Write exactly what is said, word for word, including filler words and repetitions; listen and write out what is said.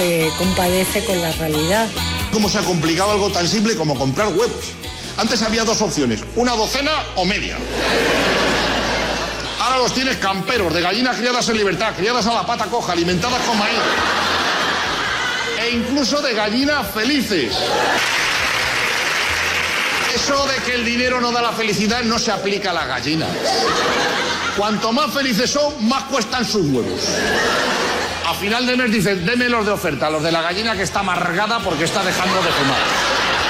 Se compadece con la realidad. ¿Cómo se ha complicado algo tan simple como comprar huevos? Antes había dos opciones, una docena o media. Ahora los tienes camperos, de gallinas criadas en libertad, criadas a la pata coja, alimentadas con maíz. E incluso de gallinas felices. Eso de que el dinero no da la felicidad no se aplica a las gallinas. Cuanto más felices son, más cuestan sus huevos. A final de mes dicen, deme los de oferta, los de la gallina que está amargada porque está dejando de fumar.